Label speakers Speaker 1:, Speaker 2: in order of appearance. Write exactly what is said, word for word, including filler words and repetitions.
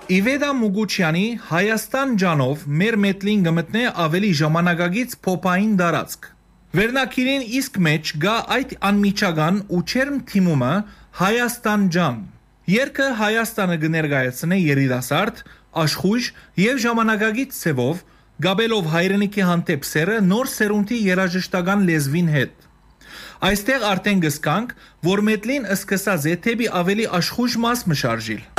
Speaker 1: Իվեդա Մուգուչյանի Հայաստան ջանով մեր մեթլին գմտնե ավելի ժամանակագից փոփային դարածք։ Վերնակիրին իսկ մեջ գա այդ անմիջական ու չերմ թիմումը Հայաստան ջան։ Երկը Հայաստանը կներկայացնե երիտասարդ, աշխույժ եւ ժամանակագից ցևով, գաբելով հայրենիքի հանդեպ սերը նոր սերունդի երաժշտական լեզվին հետ։ Այստեղ արդեն գսկանք, որ մեթլին սկսած է թեպի ավելի աշխույժ մաս մշարժիլ։